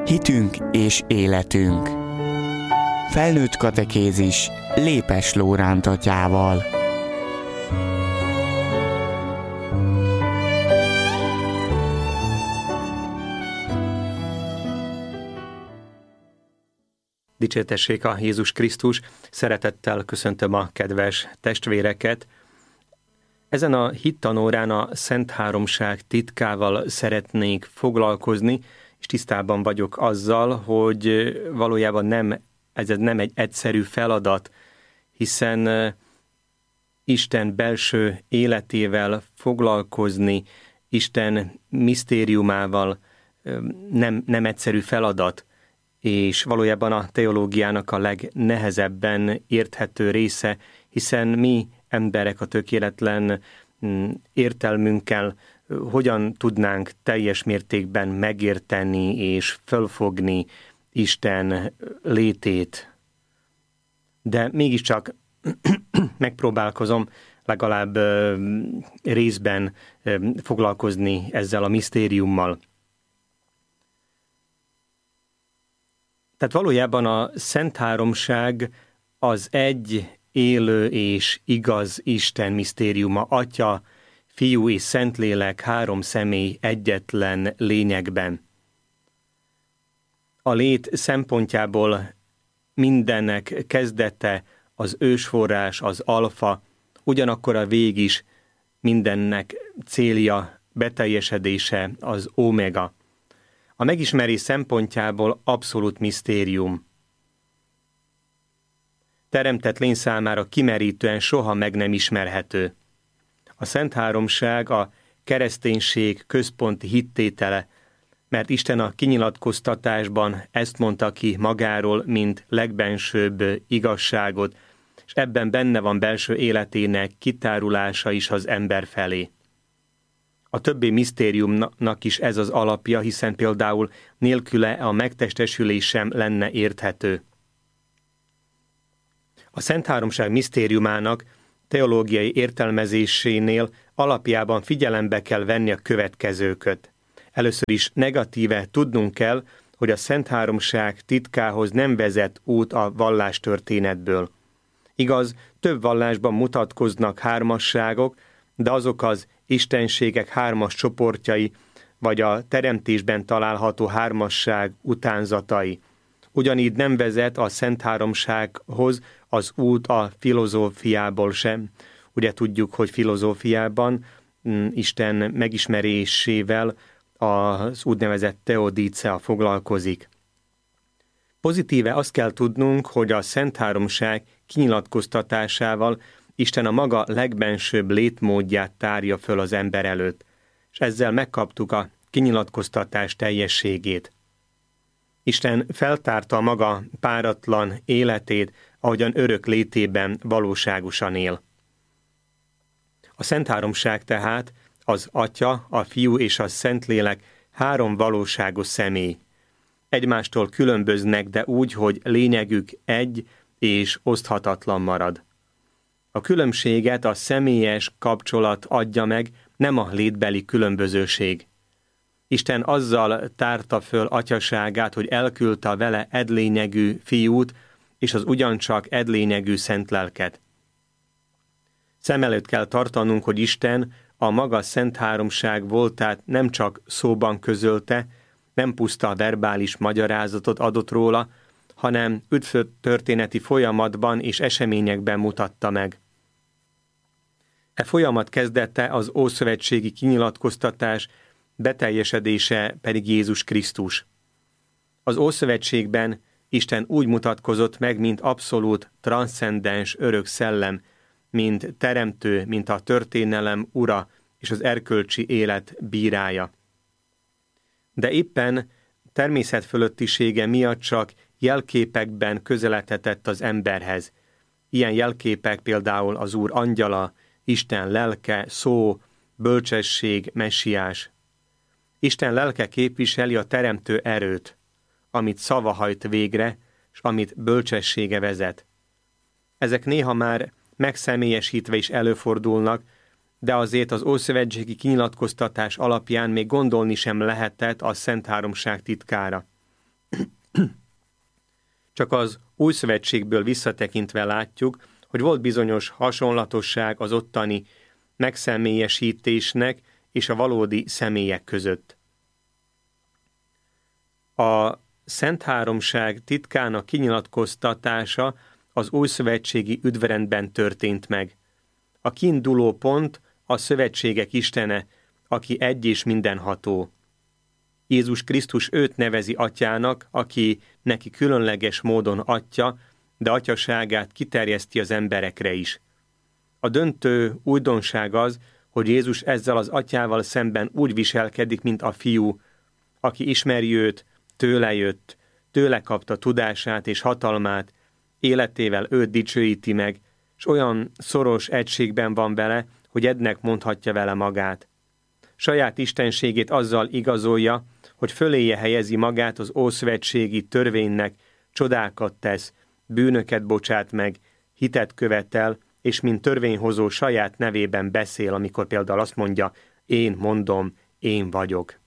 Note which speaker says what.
Speaker 1: Hitünk és életünk. Felnőtt katekézis Lépes Lóránt atyával.
Speaker 2: Dicsértessék a Jézus Krisztus, szeretettel köszöntöm a kedves testvéreket. Ezen a hittanórán a Szent Háromság titkával szeretnék foglalkozni, és tisztában vagyok azzal, hogy valójában ez nem egy egyszerű feladat, hiszen Isten belső életével foglalkozni, Isten misztériumával nem egyszerű feladat, és valójában a teológiának a legnehezebben érthető része, hiszen mi emberek a tökéletlen értelmünkkel hogyan tudnánk teljes mértékben megérteni és fölfogni Isten létét. De mégiscsak megpróbálkozom legalább részben foglalkozni ezzel a misztériummal. Tehát valójában a Szent Háromság az egy élő és igaz Isten misztériuma, Atya, Fiú és Szentlélek, három személy egyetlen lényegben. A lét szempontjából mindennek kezdete, az ősforrás, az alfa, ugyanakkor a vég is mindennek célja, beteljesedése, az omega. A megismerés szempontjából abszolút misztérium. Teremtett lény számára kimerítően soha meg nem ismerhető. A Szent Háromság a kereszténység központi hittétele, mert Isten a kinyilatkoztatásban ezt mondta ki magáról, mint legbensőbb igazságot, és ebben benne van belső életének kitárulása is az ember felé. A többi misztériumnak is ez az alapja, hiszen például nélküle a megtestesülés sem lenne érthető. A Szent Háromság misztériumának teológiai értelmezésénél alapjában figyelembe kell venni a következőket. Először is negatíve tudnunk kell, hogy a Szent Háromság titkához nem vezet út a vallástörténetből. Igaz, több vallásban mutatkoznak hármasságok, de azok az istenségek hármas csoportjai, vagy a teremtésben található hármasság utánzatai. Ugyanígy nem vezet a Szent Háromsághoz az út a filozófiából sem. Ugye tudjuk, hogy filozófiában Isten megismerésével az úgynevezett teodícea foglalkozik. Pozitíve azt kell tudnunk, hogy a Szent Háromság kinyilatkoztatásával Isten a maga legbensőbb létmódját tárja föl az ember előtt, és ezzel megkaptuk a kinyilatkoztatás teljességét. Isten feltárta a maga páratlan életét, ahogyan örök létében valóságosan él. A Szent Háromság tehát az Atya, a Fiú és a Szentlélek három valóságos személy. Egymástól különböznek, de úgy, hogy lényegük egy és oszthatatlan marad. A különbséget a személyes kapcsolat adja meg, nem a létbeli különbözőség. Isten azzal tárta föl atyaságát, hogy elküldte vele edlényegű fiút és az ugyancsak edlényegű szent lelket. Szem előtt kell tartanunk, hogy Isten a maga Szent Háromság voltát nem csak szóban közölte, nem puszta verbális magyarázatot adott róla, hanem üdvtörténeti folyamatban és eseményekben mutatta meg. E folyamat kezdete az ószövetségi kinyilatkoztatás, beteljesedése pedig Jézus Krisztus. Az Ószövetségben Isten úgy mutatkozott meg, mint abszolút transzcendens örök szellem, mint teremtő, mint a történelem ura és az erkölcsi élet bírája. De éppen természetfölöttisége miatt csak jelképekben közeledhetett az emberhez. Ilyen jelképek például az Úr angyala, Isten lelke, szó, bölcsesség, messiás. Isten lelke képviseli a teremtő erőt, amit szava hajt végre, és amit bölcsessége vezet. Ezek néha már megszemélyesítve is előfordulnak, de azért az ószövetségi kinyilatkoztatás alapján még gondolni sem lehetett a Szent Háromság titkára. Csak az új szövetségből visszatekintve látjuk, hogy volt bizonyos hasonlatosság az ottani megszemélyesítésnek és a valódi személyek között. A Szent Háromság titkának kinyilatkoztatása az újszövetségi üdvrendben történt meg. A kiinduló pont a szövetségek Istene, aki egy és mindenható. Jézus Krisztus őt nevezi atyának, aki neki különleges módon atya, de atyaságát kiterjeszti az emberekre is. A döntő újdonság az, hogy Jézus ezzel az atyával szemben úgy viselkedik, mint a fiú, aki ismeri őt, tőle jött, tőle kapta tudását és hatalmát, életével őt dicsőíti meg, s olyan szoros egységben van vele, hogy ednek mondhatja vele magát. Saját istenségét azzal igazolja, hogy föléje helyezi magát az ószövetségi törvénynek, csodákat tesz, bűnöket bocsát meg, hitet követel, és mint törvényhozó saját nevében beszél, amikor például azt mondja, én mondom, én vagyok.